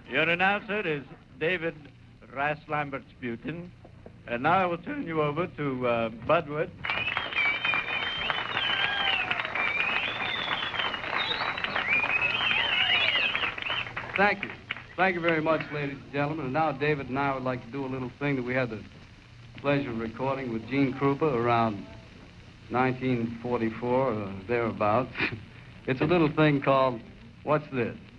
Your announcer is David Rass-Lambert-Sputin. And now I will turn you over to Bud Wood. Thank you. Thank you very much, ladies and gentlemen. And now David and I would like to do a little thing that we had the pleasure of recording with Gene Krupa around 1944 or thereabouts. It's a little thing called What's This?